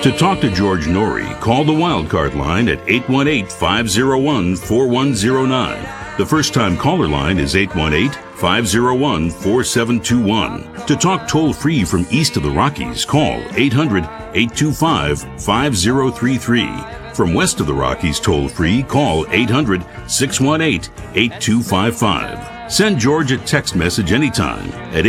To talk to George Norrie, call the Wildcard line at 818-501-4109. The first-time caller line is 818-501-4721. To talk toll-free from east of the Rockies, call 800-825-5033. From west of the Rockies toll-free, call 800-618-8255. Send George a text message anytime at